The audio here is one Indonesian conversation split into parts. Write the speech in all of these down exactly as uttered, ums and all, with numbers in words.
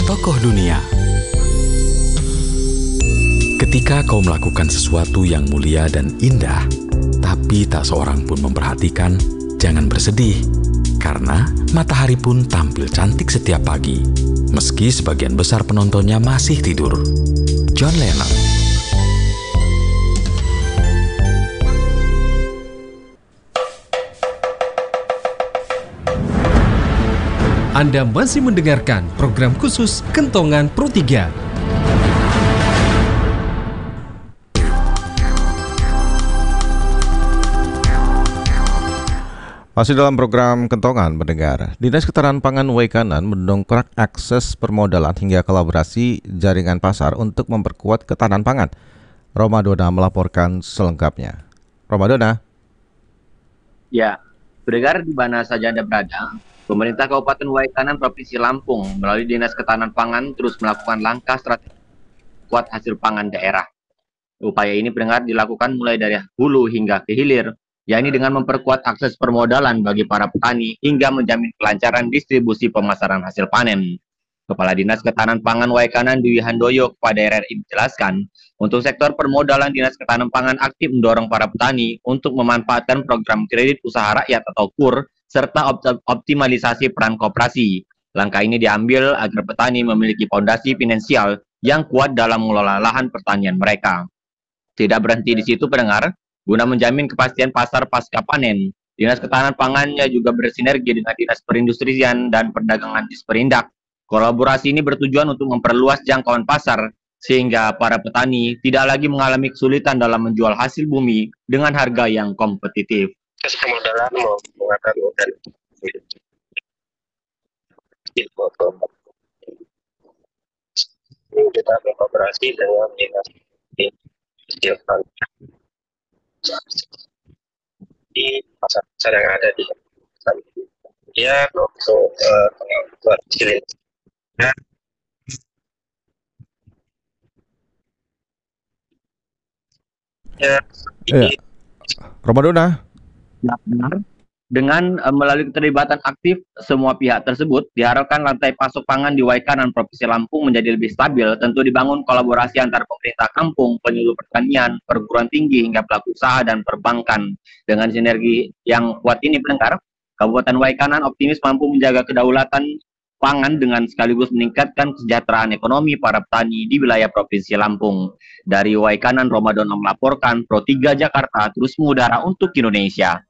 tokoh dunia. Ketika kau melakukan sesuatu yang mulia dan indah, tapi tak seorang pun memperhatikan, jangan bersedih, karena matahari pun tampil cantik setiap pagi, meski sebagian besar penontonnya masih tidur. John Lennon. Anda masih mendengarkan program khusus Kentongan Pro tiga. Masih dalam program Kentongan mendengar, Dinas Ketahanan Pangan Waikanan mendongkrak akses permodalan hingga kolaborasi jaringan pasar untuk memperkuat ketahanan pangan. Romadona melaporkan selengkapnya. Romadona. Ya, pendengar di mana saja Anda berada, pemerintah Kabupaten Waikanan Provinsi Lampung melalui Dinas Ketahanan Pangan terus melakukan langkah strategi kuat hasil pangan daerah. Upaya ini pendengar dilakukan mulai dari hulu hingga ke hilir, yakni dengan memperkuat akses permodalan bagi para petani hingga menjamin kelancaran distribusi pemasaran hasil panen. Kepala Dinas Ketahanan Pangan Waikanan Dwi Handoyo kepada R R I menjelaskan, untuk sektor permodalan Dinas Ketahanan Pangan aktif mendorong para petani untuk memanfaatkan program kredit usaha rakyat atau K U R serta optimalisasi peran koperasi. Langkah ini diambil agar petani memiliki fondasi finansial yang kuat dalam mengelola lahan pertanian mereka. Tidak berhenti di situ pendengar, guna menjamin kepastian pasar pasca panen, Dinas Ketahanan Pangannya juga bersinergi dengan Dinas Perindustrian dan Perdagangan Disperindak. Kolaborasi ini bertujuan untuk memperluas jangkauan pasar, sehingga para petani tidak lagi mengalami kesulitan dalam menjual hasil bumi dengan harga yang kompetitif. Permodalan mau menggunakan modal kita berkooperasi dengan Dinas di pasar-pasar yang ada di ya untuk buat cilin. Ya, ya. Romadona. Ya, benar. Dengan uh, melalui keterlibatan aktif semua pihak tersebut, diharapkan rantai pasok pangan di Waikanan Provinsi Lampung menjadi lebih stabil. Tentu dibangun kolaborasi antara pemerintah kampung, penyuluh pertanian, perguruan tinggi hingga pelaku usaha dan perbankan. Dengan sinergi yang kuat ini pendengar, Kabupaten Waikanan optimis mampu menjaga kedaulatan pangan dengan sekaligus meningkatkan kesejahteraan ekonomi para petani di wilayah Provinsi Lampung. Dari Waikanan, Romadona melaporkan, Pro tiga Jakarta terus mengudara untuk Indonesia.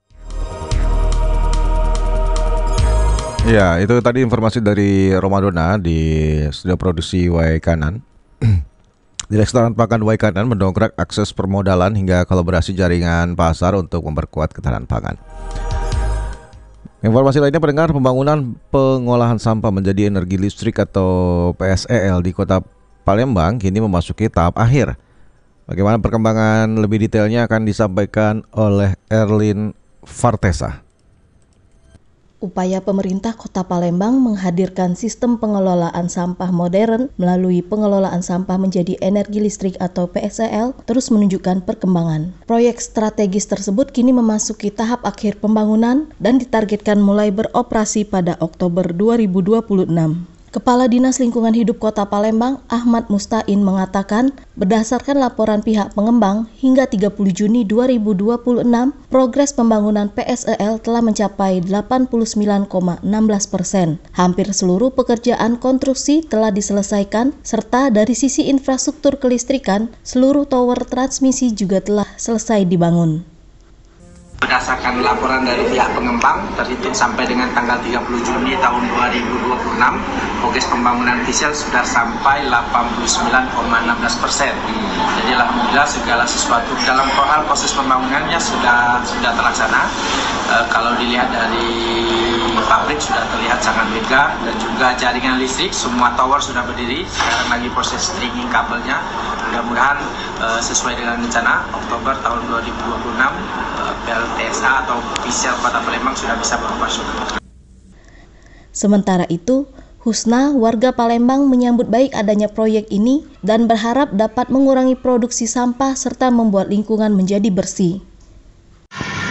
Ya, itu tadi informasi dari Romadona di studio produksi Waikanan. Dinas Ketahanan Pangan Waikanan mendongkrak akses permodalan hingga kolaborasi jaringan pasar untuk memperkuat ketahanan pangan. Informasi lainnya pendengar, pembangunan pengolahan sampah menjadi energi listrik atau P S E L di Kota Palembang kini memasuki tahap akhir. Bagaimana perkembangan lebih detailnya akan disampaikan oleh Erlin Fartesa. Upaya pemerintah Kota Palembang menghadirkan sistem pengelolaan sampah modern melalui pengelolaan sampah menjadi energi listrik atau P S E L terus menunjukkan perkembangan. Proyek strategis tersebut kini memasuki tahap akhir pembangunan dan ditargetkan mulai beroperasi pada Oktober dua ribu dua puluh enam. Kepala Dinas Lingkungan Hidup Kota Palembang, Ahmad Mustain, mengatakan berdasarkan laporan pihak pengembang hingga tiga puluh Juni dua ribu dua puluh enam, progres pembangunan P S E L telah mencapai delapan puluh sembilan koma satu enam persen. Hampir seluruh pekerjaan konstruksi telah diselesaikan, serta dari sisi infrastruktur kelistrikan, seluruh tower transmisi juga telah selesai dibangun. Berdasarkan laporan dari pihak pengembang, terhitung sampai dengan tanggal tiga puluh Juni tahun dua ribu dua puluh enam, progres pembangunan T C L sudah sampai delapan puluh sembilan koma satu enam persen. Jadi alhamdulillah segala sesuatu dalam hal proses pembangunannya sudah sudah terlaksana. E, kalau dilihat dari pabrik sudah terlihat sangat megah, dan juga jaringan listrik semua tower sudah berdiri. Sekarang lagi proses stringing kabelnya. Mudah-mudahan e, sesuai dengan rencana Oktober tahun dua ribu dua puluh enam e, P L T S A atau T C L Kota Palembang sudah bisa beroperasional. Sementara itu, Husna, warga Palembang, menyambut baik adanya proyek ini dan berharap dapat mengurangi produksi sampah serta membuat lingkungan menjadi bersih.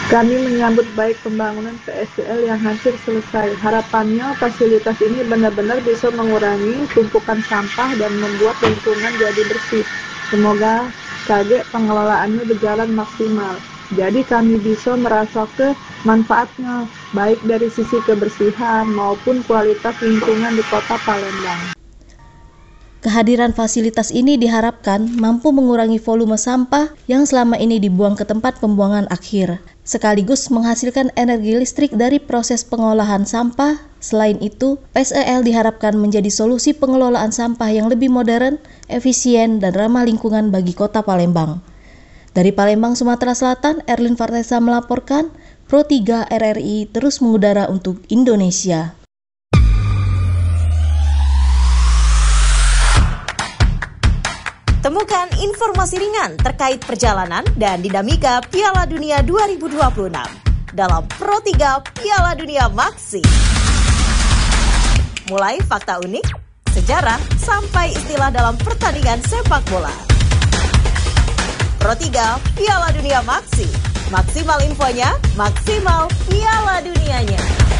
Kami menyambut baik pembangunan P S E L yang hampir selesai. Harapannya fasilitas ini benar-benar bisa mengurangi tumpukan sampah dan membuat lingkungan jadi bersih. Semoga saja pengelolaannya berjalan maksimal. Jadi kami bisa merasakan manfaatnya baik dari sisi kebersihan maupun kualitas lingkungan di Kota Palembang. Kehadiran fasilitas ini diharapkan mampu mengurangi volume sampah yang selama ini dibuang ke tempat pembuangan akhir, sekaligus menghasilkan energi listrik dari proses pengolahan sampah. Selain itu, P S E L diharapkan menjadi solusi pengelolaan sampah yang lebih modern, efisien, dan ramah lingkungan bagi Kota Palembang. Dari Palembang, Sumatera Selatan, Erlin Fartesa melaporkan, Pro tiga R R I terus mengudara untuk Indonesia. Temukan informasi ringan terkait perjalanan dan dinamika Piala Dunia dua ribu dua puluh enam dalam Pro tiga Piala Dunia Maxi. Mulai fakta unik, sejarah, sampai istilah dalam pertandingan sepak bola. Pro tiga Piala Dunia Maxi. Maksimal infonya, maksimal Piala Dunianya.